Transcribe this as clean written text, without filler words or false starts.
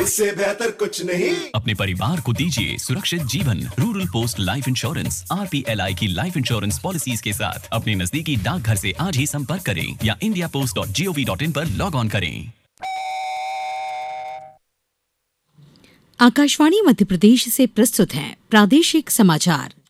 इससे बेहतर कुछ नहीं। अपने परिवार को दीजिए सुरक्षित जीवन। Rural post life insurance RPLI की लाइफ इंश्योरेंस पॉलिसीज के साथ अपने नजदीकी डाकघर से आज ही संपर्क करें या indiapost.gov.in पर लॉग ऑन करें। आकाशवाणी मध्य प्रदेश से प्रस्तुत है प्रादेशिक समाचार।